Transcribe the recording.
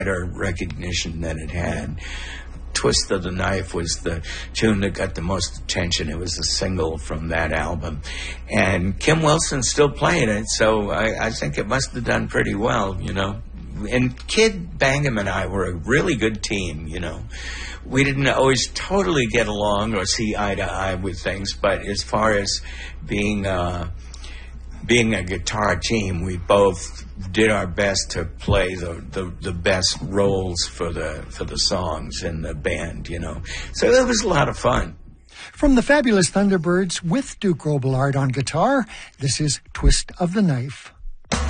better recognition than it had. Twist of the Knife was the tune that got the most attention. It was a single from that album. And Kim Wilson's still playing it, so I think it must have done pretty well, you know. And Kid Bangham and I were a really good team, you know. We didn't always totally get along or see eye to eye with things, but as far as being a guitar team, we both did our best to play the best roles for the songs in the band, you know. So it was a lot of fun. From the Fabulous Thunderbirds with Duke Robillard on guitar, this is Twist of the Knife.